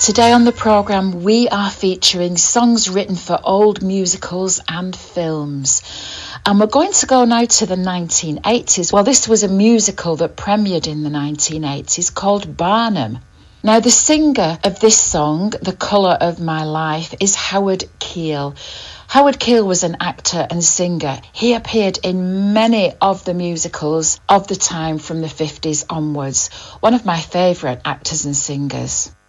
Today on the programme, we are featuring songs written for old musicals and films. And we're going to go now to the 1980s. Well, this was a musical that premiered in the 1980s called Barnum. Now, the singer of this song, The Colour of My Life, is Howard Keel. Howard Keel was an actor and singer. He appeared in many of the musicals of the time from the 50s onwards. One of my favourite actors and singers.